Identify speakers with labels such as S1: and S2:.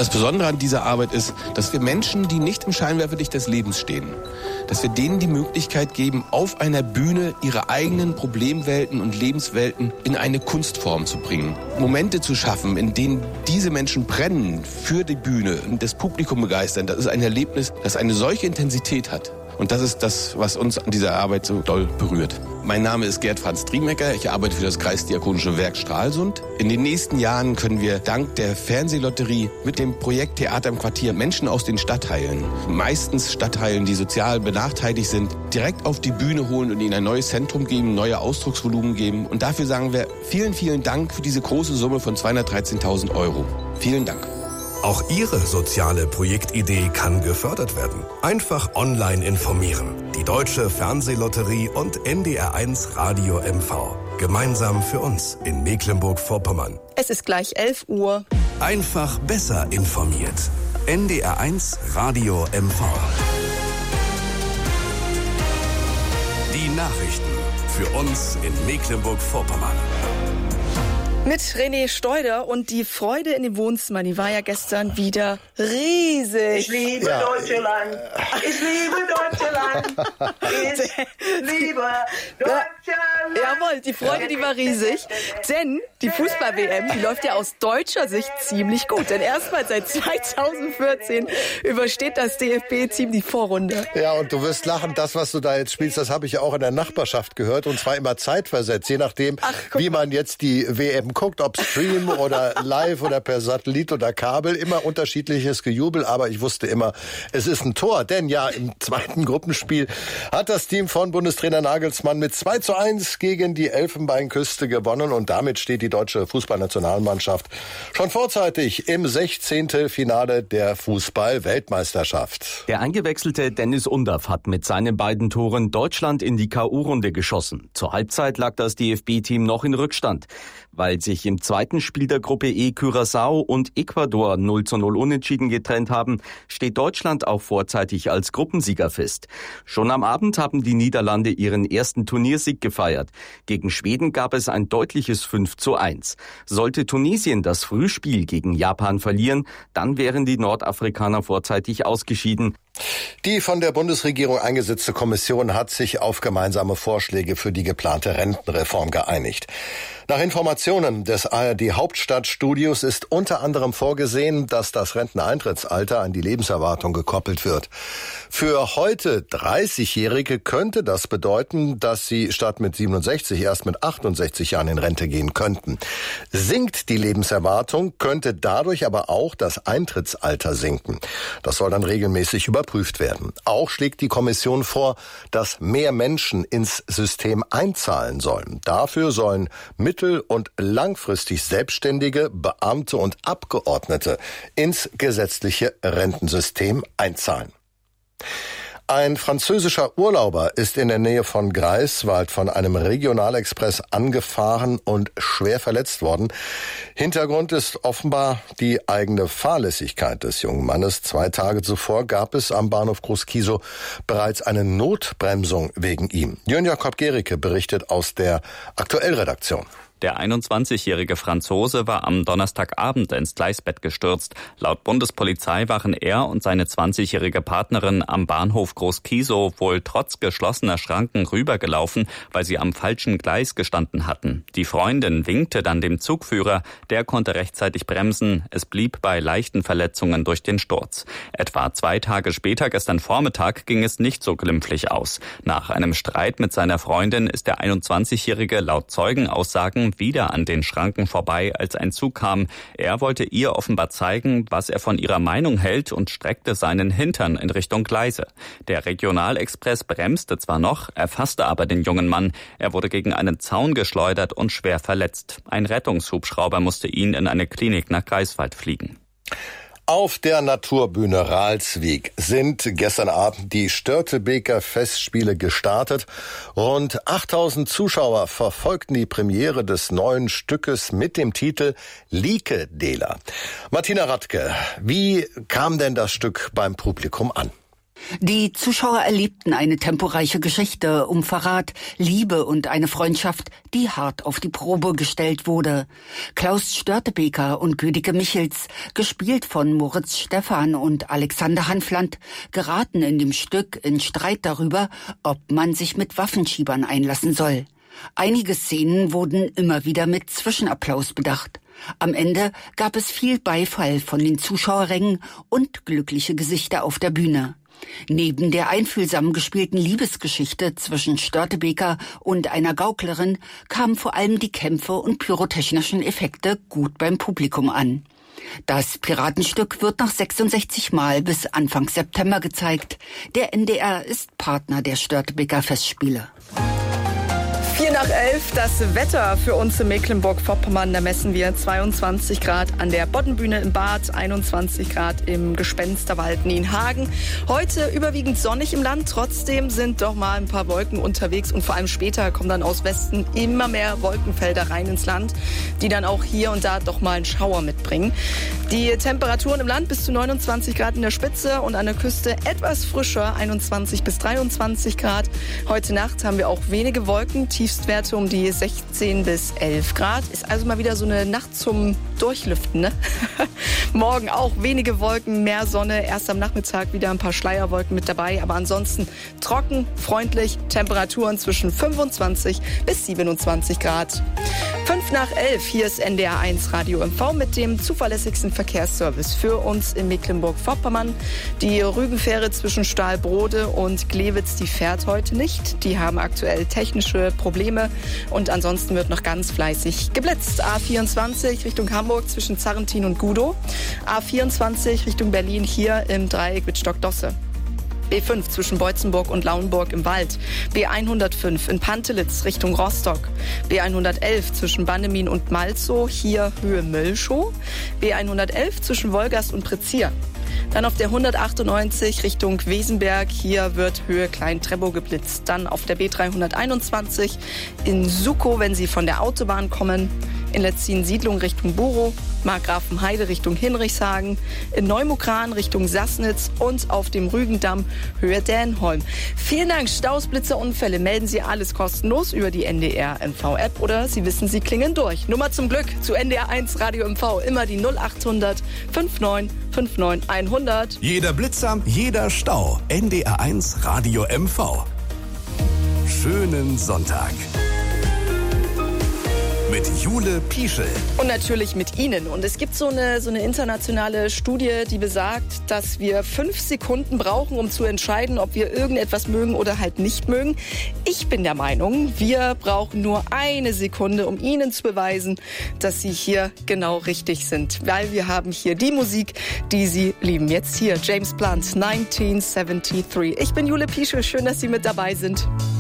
S1: Das Besondere an dieser Arbeit ist, dass wir Menschen, die nicht im Scheinwerferlicht des Lebens stehen, dass wir denen die Möglichkeit geben, auf einer Bühne ihre eigenen Problemwelten und Lebenswelten in eine Kunstform zu bringen. Momente zu schaffen, in denen diese Menschen brennen für die Bühne und das Publikum begeistern. Das ist ein Erlebnis, das eine solche Intensität hat. Und das ist das, was uns an dieser Arbeit so doll berührt. Mein Name ist Gerd Franz Triemecker. Ich arbeite für das Kreisdiakonische Werk Stralsund. In den nächsten Jahren können wir dank der Fernsehlotterie mit dem Projekt Theater im Quartier Menschen aus den Stadtteilen, meistens Stadtteilen, die sozial benachteiligt sind, direkt auf die Bühne holen und ihnen ein neues Zentrum geben, neue Ausdrucksvolumen geben. Und dafür sagen wir vielen, vielen Dank für diese große Summe von 213.000 €. Vielen Dank.
S2: Auch Ihre soziale Projektidee kann gefördert werden. Einfach online informieren. Die Deutsche Fernsehlotterie und NDR1 Radio MV. Gemeinsam für uns in Mecklenburg-Vorpommern.
S3: Es ist gleich 11 Uhr.
S2: Einfach besser informiert. NDR1 Radio MV. Die Nachrichten für uns in Mecklenburg-Vorpommern.
S3: Mit René Steuder, und die Freude in dem Wohnzimmer, die war ja gestern wieder riesig.
S4: Ich liebe Deutschland, ich liebe Deutschland, ich liebe Deutschland.
S3: Jawohl, die Freude, die war riesig, denn die Fußball-WM, die läuft ja aus deutscher Sicht ziemlich gut. Denn erstmal seit 2014 übersteht das DFB-Team die Vorrunde.
S5: Ja, und du wirst lachen, das, was du da jetzt spielst, das habe ich ja auch in der Nachbarschaft gehört, und zwar immer zeitversetzt, je nachdem, wie man jetzt die WM guckt, ob Stream oder live oder per Satellit oder Kabel, immer unterschiedliches Gejubel, aber ich wusste immer, es ist ein Tor, denn ja, im zweiten Gruppenspiel hat das Team von Bundestrainer Nagelsmann mit 2:1 gegen die Elfenbeinküste gewonnen, und damit steht die deutsche Fußballnationalmannschaft schon vorzeitig im 16. Finale der Fußball-Weltmeisterschaft.
S6: Der eingewechselte Dennis Undaff hat mit seinen beiden Toren Deutschland in die K.O.-Runde geschossen. Zur Halbzeit lag das DFB-Team noch in Rückstand. Weil sich im zweiten Spiel der Gruppe E Curaçao und Ecuador 0:0 unentschieden getrennt haben, steht Deutschland auch vorzeitig als Gruppensieger fest. Schon am Abend haben die Niederlande ihren ersten Turniersieg gefeiert. Gegen Schweden gab es ein deutliches 5:1. Sollte Tunesien das Frühspiel gegen Japan verlieren, dann wären die Nordafrikaner vorzeitig ausgeschieden.
S5: Die von der Bundesregierung eingesetzte Kommission hat sich auf gemeinsame Vorschläge für die geplante Rentenreform geeinigt. Nach Informationen des ARD-Hauptstadtstudios ist unter anderem vorgesehen, dass das Renteneintrittsalter an die Lebenserwartung gekoppelt wird. Für heute 30-Jährige könnte das bedeuten, dass sie statt mit 67 erst mit 68 Jahren in Rente gehen könnten. Sinkt die Lebenserwartung, könnte dadurch aber auch das Eintrittsalter sinken. Das soll dann regelmäßig überprüft werden. Auch schlägt die Kommission vor, dass mehr Menschen ins System einzahlen sollen. Dafür sollen mittel- und langfristig Selbstständige, Beamte und Abgeordnete ins gesetzliche Rentensystem einzahlen. Ein französischer Urlauber ist in der Nähe von Greifswald von einem Regionalexpress angefahren und schwer verletzt worden. Hintergrund ist offenbar die eigene Fahrlässigkeit des jungen Mannes. 2 Tage zuvor gab es am Bahnhof Groß-Kiesow bereits eine Notbremsung wegen ihm. Jörn Jakob Gericke berichtet aus der Aktuellredaktion.
S7: Der 21-jährige Franzose war am Donnerstagabend ins Gleisbett gestürzt. Laut Bundespolizei waren er und seine 20-jährige Partnerin am Bahnhof Groß-Kiesow wohl trotz geschlossener Schranken rübergelaufen, weil sie am falschen Gleis gestanden hatten. Die Freundin winkte dann dem Zugführer, der konnte rechtzeitig bremsen. Es blieb bei leichten Verletzungen durch den Sturz. Etwa 2 Tage später, gestern Vormittag, ging es nicht so glimpflich aus. Nach einem Streit mit seiner Freundin ist der 21-jährige laut Zeugenaussagen wieder an den Schranken vorbei, als ein Zug kam. Er wollte ihr offenbar zeigen, was er von ihrer Meinung hält, und streckte seinen Hintern in Richtung Gleise. Der Regionalexpress bremste zwar noch, erfasste aber den jungen Mann. Er wurde gegen einen Zaun geschleudert und schwer verletzt. Ein Rettungshubschrauber musste ihn in eine Klinik nach Greifswald fliegen.
S5: Auf der Naturbühne Ralswiek sind gestern Abend die Störtebeker Festspiele gestartet. Rund 8000 Zuschauer verfolgten die Premiere des neuen Stückes mit dem Titel Lieke-Dela. Martina Radke, wie kam denn das Stück beim Publikum an?
S8: Die Zuschauer erlebten eine temporeiche Geschichte um Verrat, Liebe und eine Freundschaft, die hart auf die Probe gestellt wurde. Klaus Störtebeker und Güdike Michels, gespielt von Moritz Stephan und Alexander Hanfland, geraten in dem Stück in Streit darüber, ob man sich mit Waffenschiebern einlassen soll. Einige Szenen wurden immer wieder mit Zwischenapplaus bedacht. Am Ende gab es viel Beifall von den Zuschauerrängen und glückliche Gesichter auf der Bühne. Neben der einfühlsam gespielten Liebesgeschichte zwischen Störtebeker und einer Gauklerin kamen vor allem die Kämpfe und pyrotechnischen Effekte gut beim Publikum an. Das Piratenstück wird noch 66 Mal bis Anfang September gezeigt. Der NDR ist Partner der Störtebeker Festspiele.
S3: 10:04, das Wetter für uns in Mecklenburg-Vorpommern. Da messen wir 22 Grad an der Boddenbühne im Bad, 21 Grad im Gespensterwald Nienhagen. Heute überwiegend sonnig im Land, trotzdem sind doch mal ein paar Wolken unterwegs und vor allem später kommen dann aus Westen immer mehr Wolkenfelder rein ins Land, die dann auch hier und da doch mal einen Schauer mitbringen. Die Temperaturen im Land bis zu 29 Grad in der Spitze und an der Küste etwas frischer, 21 bis 23 Grad. Heute Nacht haben wir auch wenige Wolken, Tiefstwerte um die 16 bis 11 Grad. Ist also mal wieder so eine Nacht zum Durchlüften, ne? Morgen auch wenige Wolken, mehr Sonne. Erst am Nachmittag wieder ein paar Schleierwolken mit dabei. Aber ansonsten trocken, freundlich, Temperaturen zwischen 25 bis 27 Grad. 11:05, hier ist NDR 1 Radio MV mit dem zuverlässigsten Verkehrsservice für uns in Mecklenburg-Vorpommern. Die Rügenfähre zwischen Stahlbrode und Glewitz, die fährt heute nicht. Die haben aktuell technische Probleme und ansonsten wird noch ganz fleißig geblitzt. A24 Richtung Hamburg zwischen Zarrentin und Gudow. A24 Richtung Berlin hier im Dreieck mit Stockdosse. B5 zwischen Beutzenburg und Lauenburg im Wald. B105 in Pantelitz Richtung Rostock. B111 zwischen Bannemin und Malzow, hier Höhe Mölschow. B111 zwischen Wolgast und Prezier. Dann auf der 198 Richtung Wesenberg, hier wird Höhe Klein-Trebow geblitzt. Dann auf der B321 in Sukow, wenn Sie von der Autobahn kommen. In Letzin-Siedlung Richtung Borow, Markgrafenheide Richtung Hinrichshagen, in Neumukran Richtung Sassnitz und auf dem Rügendamm Höhe Dänholm. Vielen Dank. Staus, Blitzer, Unfälle melden Sie alles kostenlos über die NDR MV-App oder Sie wissen, Sie klingen durch. Nummer zum Glück zu NDR 1 Radio MV, immer die 0800 59 59 100.
S2: Jeder Blitzer, jeder Stau. NDR 1 Radio MV. Schönen Sonntag. Mit Jule Pieschel.
S3: Und natürlich mit Ihnen. Und es gibt so eine internationale Studie, die besagt, dass wir 5 Sekunden brauchen, um zu entscheiden, ob wir irgendetwas mögen oder halt nicht mögen. Ich bin der Meinung, wir brauchen nur 1 Sekunde, um Ihnen zu beweisen, dass Sie hier genau richtig sind. Weil wir haben hier die Musik, die Sie lieben. Jetzt hier James Blunt, 1973. Ich bin Jule Pieschel. Schön, dass Sie mit dabei sind.